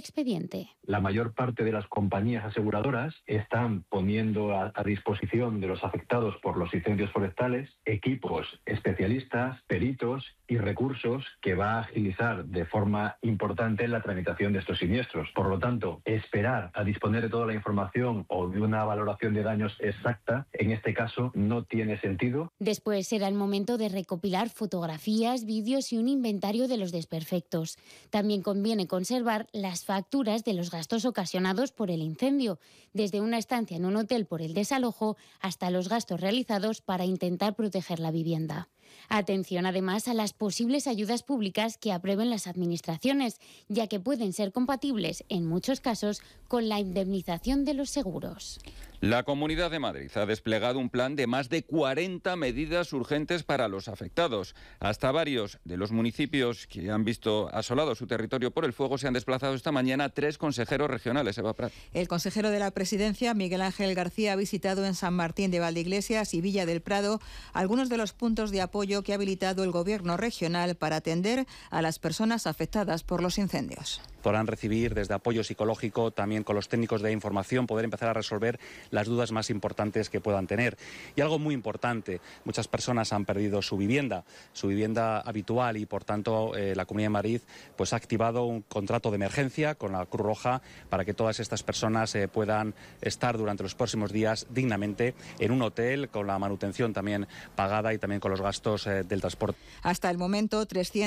expediente. La mayor parte de las compañías aseguradoras están poniendo a disposición de los afectados por los incendios forestales equipos especialistas, peritos y recursos que va a agilizar de forma importante la tramitación de estos siniestros. Por lo tanto, esperar a disponer de toda la información o de una valoración de daños exacta, en este caso, no tiene sentido. Después será el momento de recopilar fotografías, vídeos y un inventario de los desperfectos. También conviene conservar las facturas de los gastos ocasionados por el incendio, desde una estancia en un hotel por el desalojo hasta los gastos realizados para intentar proteger la vivienda. Atención además a las posibles ayudas públicas que aprueben las administraciones, ya que pueden ser compatibles en muchos casos con la indemnización de los seguros. La Comunidad de Madrid ha desplegado un plan de más de 40 medidas urgentes para los afectados. Hasta varios de los municipios que han visto asolado su territorio por el fuego se han desplazado esta mañana 3 consejeros regionales. Eva Prat. El consejero de la Presidencia, Miguel Ángel García, ha visitado en San Martín de Valdeiglesias y Villa del Prado algunos de los puntos de apoyo que ha habilitado el Gobierno regional para atender a las personas afectadas por los incendios. Podrán recibir desde apoyo psicológico, también con los técnicos de información, poder empezar a resolver las dudas más importantes que puedan tener. Y algo muy importante, muchas personas han perdido su vivienda habitual y por tanto la Comunidad de Madrid pues ha activado un contrato de emergencia con la Cruz Roja para que todas estas personas puedan estar durante los próximos días dignamente en un hotel con la manutención también pagada y también con los gastos del transporte. Hasta el momento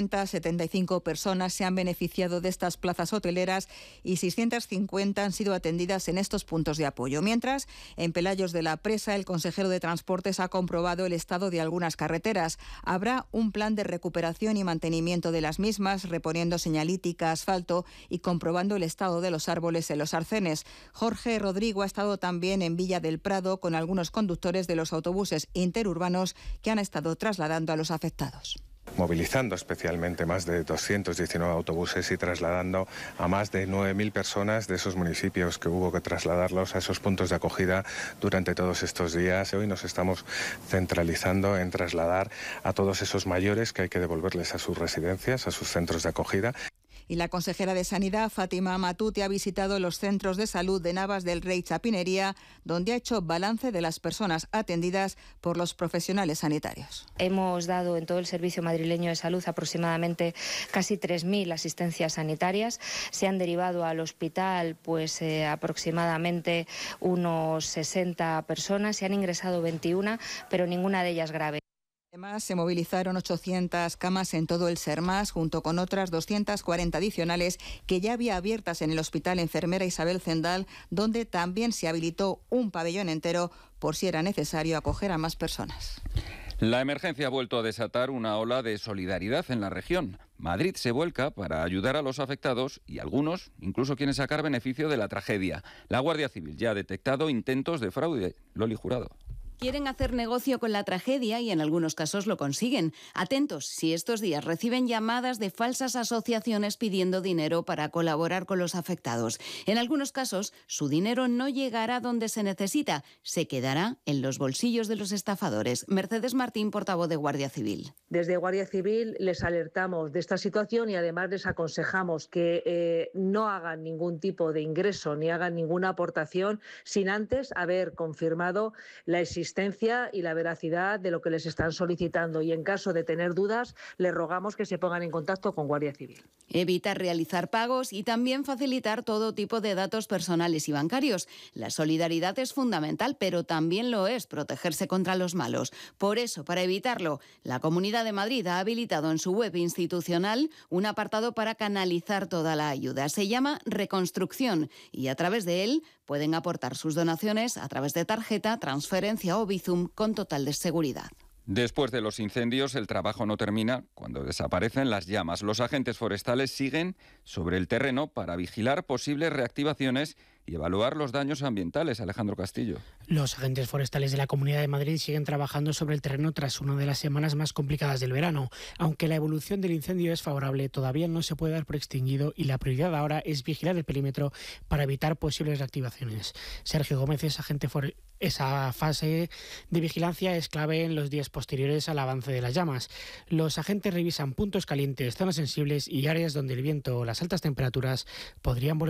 375 personas se han beneficiado de estas plazas hoteleras y 650 han sido atendidas en estos puntos de apoyo. Mientras, en Pelayos de la Presa, el consejero de Transportes ha comprobado el estado de algunas carreteras. Habrá un plan de recuperación y mantenimiento de las mismas, reponiendo señalítica, asfalto y comprobando el estado de los árboles en los arcenes. Jorge Rodrigo ha estado también en Villa del Prado con algunos conductores de los autobuses interurbanos que han estado trasladando a los afectados. Movilizando especialmente más de 219 autobuses y trasladando a más de 9.000 personas de esos municipios que hubo que trasladarlos a esos puntos de acogida durante todos estos días. Hoy nos estamos centralizando en trasladar a todos esos mayores que hay que devolverles a sus residencias, a sus centros de acogida. Y la consejera de Sanidad, Fátima Matute, ha visitado los centros de salud de Navas del Rey Chapinería, donde ha hecho balance de las personas atendidas por los profesionales sanitarios. Hemos dado en todo el servicio madrileño de salud aproximadamente casi 3.000 asistencias sanitarias. Se han derivado al hospital aproximadamente unos 60 personas. Se han ingresado 21, pero ninguna de ellas grave. Además, se movilizaron 800 camas en todo el SERMAS, junto con otras 240 adicionales que ya había abiertas en el Hospital Enfermera Isabel Zendal, donde también se habilitó un pabellón entero por si era necesario acoger a más personas. La emergencia ha vuelto a desatar una ola de solidaridad en la región. Madrid se vuelca para ayudar a los afectados y algunos incluso quieren sacar beneficio de la tragedia. La Guardia Civil ya ha detectado intentos de fraude. Loli Jurado. Quieren hacer negocio con la tragedia y en algunos casos lo consiguen. Atentos, si estos días reciben llamadas de falsas asociaciones pidiendo dinero para colaborar con los afectados. En algunos casos, su dinero no llegará donde se necesita, se quedará en los bolsillos de los estafadores. Mercedes Martín, portavoz de Guardia Civil. Desde Guardia Civil les alertamos de esta situación y además les aconsejamos que no hagan ningún tipo de ingreso ni hagan ninguna aportación sin antes haber confirmado la existencia y la veracidad de lo que les están solicitando, y en caso de tener dudas les rogamos que se pongan en contacto con Guardia Civil. Evitar realizar pagos y también facilitar todo tipo de datos personales y bancarios. La solidaridad es fundamental, pero también lo es protegerse contra los malos. Por eso, para evitarlo, la Comunidad de Madrid ha habilitado en su web institucional un apartado para canalizar toda la ayuda. Se llama Reconstrucción y a través de él pueden aportar sus donaciones a través de tarjeta, transferencia o Bizum con total de seguridad. Después de los incendios, el trabajo no termina cuando desaparecen las llamas. Los agentes forestales siguen sobre el terreno para vigilar posibles reactivaciones y evaluar los daños ambientales. Alejandro Castillo. Los agentes forestales de la Comunidad de Madrid siguen trabajando sobre el terreno tras una de las semanas más complicadas del verano. Aunque la evolución del incendio es favorable, todavía no se puede dar por extinguido y la prioridad ahora es vigilar el perímetro para evitar posibles reactivaciones. Sergio Gómez es agente forestal. Esa fase de vigilancia es clave en los días posteriores al avance de las llamas. Los agentes revisan puntos calientes, zonas sensibles y áreas donde el viento o las altas temperaturas podrían volver